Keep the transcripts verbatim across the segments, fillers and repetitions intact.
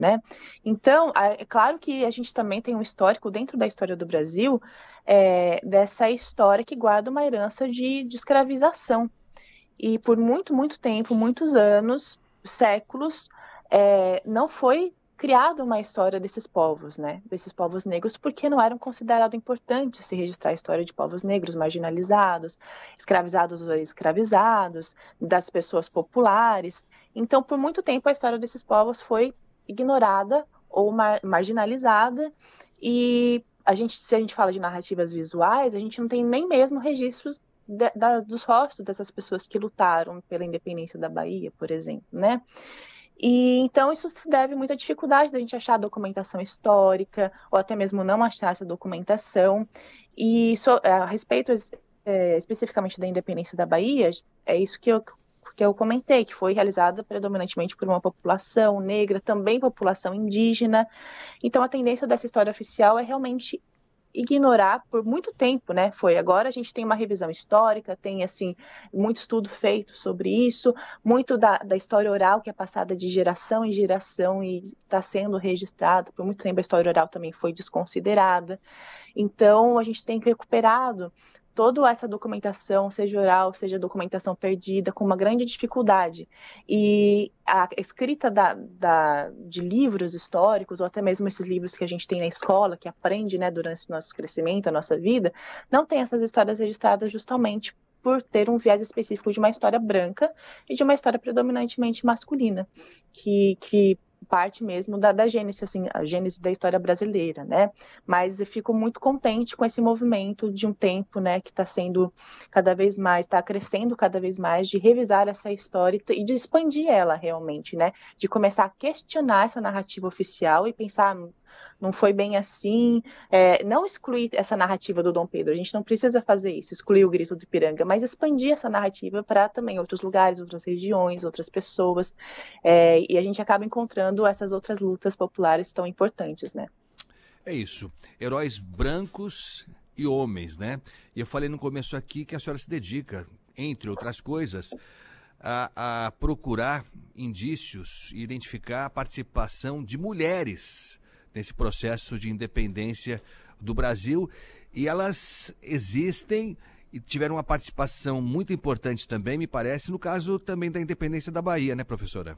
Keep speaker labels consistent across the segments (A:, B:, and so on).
A: né? Então, é claro que a gente também tem um histórico dentro da história do Brasil, é, dessa história que guarda uma herança de, de escravização. E por muito, muito tempo, muitos anos, séculos, é, não foi criada uma história desses povos, né? Desses povos negros, porque não eram considerados importantes se registrar a história de povos negros marginalizados, escravizados ou escravizados, das pessoas populares. Então, por muito tempo, a história desses povos foi ignorada ou mar marginalizada. E a gente, se a gente fala de narrativas visuais, a gente não tem nem mesmo registros da, da, dos rostos dessas pessoas que lutaram pela independência da Bahia, por exemplo, né? E então isso se deve muito à dificuldade da gente achar documentação histórica, ou até mesmo não achar essa documentação. E so, a respeito é, especificamente da independência da Bahia, é isso que eu, que eu comentei, que foi realizada predominantemente por uma população negra, também população indígena. Então a tendência dessa história oficial é realmente ignorar por muito tempo, né? Foi agora a gente tem uma revisão histórica, tem assim muito estudo feito sobre isso, muito da, da história oral que é passada de geração em geração e está sendo registrada. Por muito tempo a história oral também foi desconsiderada. Então a gente tem recuperado toda essa documentação, seja oral, seja documentação perdida, com uma grande dificuldade. E a escrita da, da, de livros históricos, ou até mesmo esses livros que a gente tem na escola, que aprende, né, durante o nosso crescimento, a nossa vida, não tem essas histórias registradas justamente por ter um viés específico de uma história branca e de uma história predominantemente masculina, que, que parte mesmo da, da gênese, assim, a gênese da história brasileira, né? Mas eu fico muito contente com esse movimento de um tempo, né, que está sendo cada vez mais, está crescendo cada vez mais, de revisar essa história e de expandir ela realmente, né? De começar a questionar essa narrativa oficial e pensar, não foi bem assim, é, não excluir essa narrativa do Dom Pedro, a gente não precisa fazer isso, excluir o Grito do Ipiranga, mas expandir essa narrativa para também outros lugares, outras regiões, outras pessoas, é, e a gente acaba encontrando essas outras lutas populares tão importantes, né?
B: É isso, heróis brancos e homens, né? E eu falei no começo aqui que a senhora se dedica, entre outras coisas, a, a procurar indícios e identificar a participação de mulheres nesse processo de independência do Brasil, e elas existem e tiveram uma participação muito importante também, me parece, no caso também da independência da Bahia, né, professora?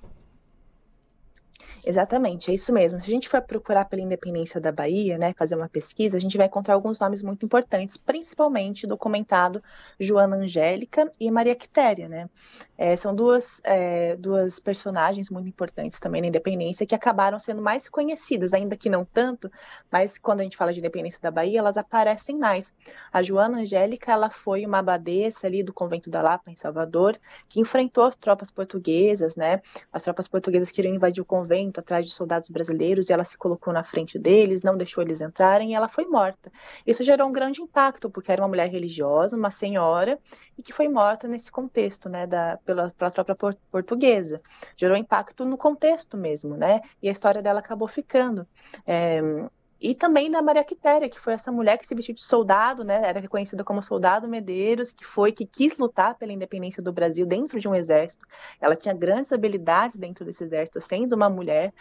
A: Exatamente, é isso mesmo. Se a gente for procurar pela independência da Bahia, né, fazer uma pesquisa, a gente vai encontrar alguns nomes muito importantes, principalmente documentado Joana Angélica e Maria Quitéria, né? É, são duas, é, duas personagens muito importantes também na independência que acabaram sendo mais conhecidas, ainda que não tanto, mas quando a gente fala de independência da Bahia, elas aparecem mais. A Joana Angélica, ela foi uma abadesa ali do Convento da Lapa, em Salvador, que enfrentou as tropas portuguesas, né? As tropas portuguesas queriam invadir o convento atrás de soldados brasileiros e ela se colocou na frente deles, não deixou eles entrarem e ela foi morta. Isso gerou um grande impacto, porque era uma mulher religiosa, uma senhora, e que foi morta nesse contexto, né, da, pela, pela tropa por, portuguesa. Gerou impacto no contexto mesmo, né, e a história dela acabou ficando. É, e também da Maria Quitéria, que foi essa mulher que se vestiu de soldado, né, era reconhecida como soldado Medeiros, que foi, que quis lutar pela independência do Brasil dentro de um exército. Ela tinha grandes habilidades dentro desse exército, sendo uma mulher,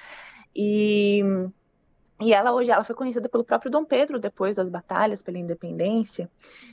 A: e e ela hoje ela foi conhecida pelo próprio Dom Pedro depois das batalhas pela independência.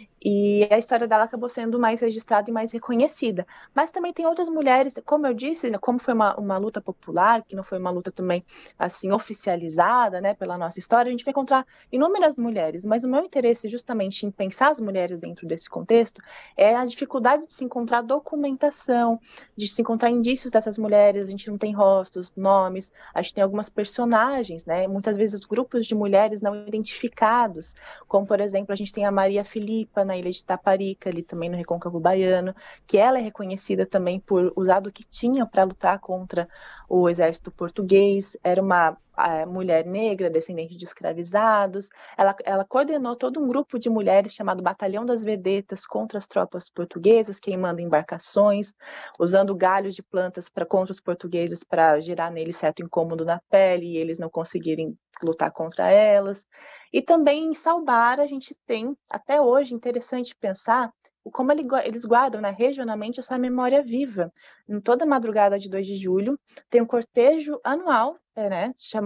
A: E a história dela acabou sendo mais registrada e mais reconhecida. Mas também tem outras mulheres, como eu disse, né, como foi uma, uma luta popular, que não foi uma luta também assim oficializada, né, pela nossa história, a gente vai encontrar inúmeras mulheres. Mas o meu interesse justamente em pensar as mulheres dentro desse contexto é a dificuldade de se encontrar documentação, de se encontrar indícios dessas mulheres. A gente não tem rostos, nomes, a gente tem algumas personagens, né? Muitas vezes grupos de mulheres não identificados, como por exemplo a gente tem a Maria Filipa na ilha de Taparica, ali também no Recôncavo Baiano, que ela é reconhecida também por usar do que tinha para lutar contra o exército português. Era uma a mulher negra, descendente de escravizados. Ela, ela coordenou todo um grupo de mulheres chamado Batalhão das Vedetas contra as tropas portuguesas, queimando embarcações, usando galhos de plantas para contra os portugueses para gerar neles certo incômodo na pele e eles não conseguirem lutar contra elas. E também em Salbar a gente tem, até hoje, interessante pensar como eles guardam, né, regionalmente essa memória viva. Em toda madrugada de dois de julho tem um cortejo anual, é, né, chamado